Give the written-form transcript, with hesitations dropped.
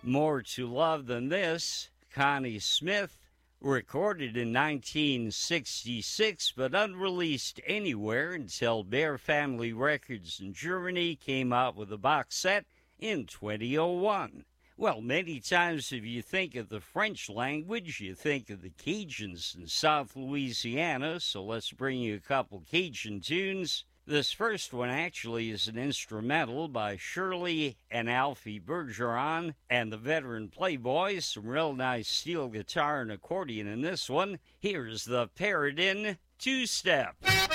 More to Love Than This, Connie Smith, recorded in 1966 but unreleased anywhere until Bear Family Records in Germany came out with a box set in 2001. Well, many times if you think of the French language, you think of the Cajuns in South Louisiana, so let's bring you a couple Cajun tunes. This first one actually is an instrumental by Shirley and Alfie Bergeron and the Veteran Playboys. Some real nice steel guitar and accordion in this one. Here's the Paradin Two-Step.